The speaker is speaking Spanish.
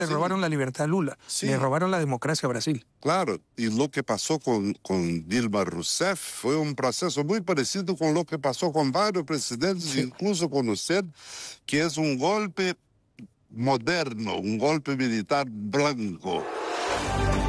Le robaron la libertad a Lula, Sí. le robaron la democracia a Brasil. Claro, y lo que pasó con Dilma Rousseff fue un proceso muy parecido con lo que pasó con varios presidentes, Sí. incluso con usted, que es un golpe moderno, un golpe militar blanco.